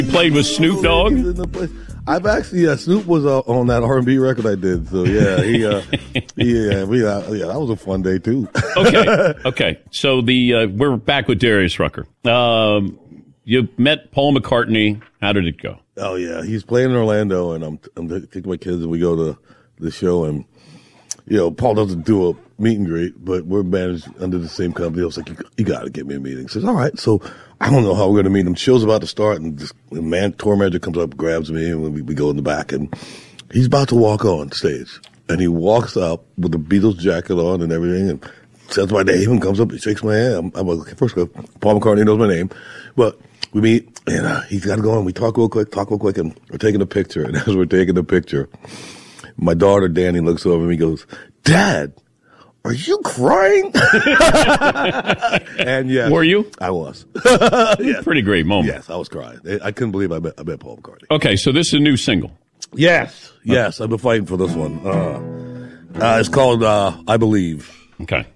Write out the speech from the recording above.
You played with Snoop Dogg? I've actually, Snoop was on that R&B record I did. So yeah, that was a fun day too. Okay. So we're back with Darius Rucker. You met Paul McCartney. How did it go? Oh yeah, he's playing in Orlando, and I'm taking my kids, and we go to the show, and Paul doesn't do a meet and greet, but we're managed under the same company. I was like, you got to get me a meeting. He says, all right. So I don't know how we're going to meet him. Show's about to start, and the tour manager comes up, grabs me, and we go in the back, and he's about to walk on stage, and he walks up with the Beatles jacket on and everything, and says my name, and comes up and shakes my hand. I'm like, first of all, Paul McCartney knows my name, but we meet, and he's got to go on. We talk real quick, and we're taking a picture, and as we're taking the picture, my daughter, Danny, looks over and he goes, Dad, are you crying? And yes. Were you? I was. Yes. Pretty great moment. Yes, I was crying. I couldn't believe I met Paul McCartney. Okay, so this is a new single. Yes. I've been fighting for this one. It's called I Believe. Okay.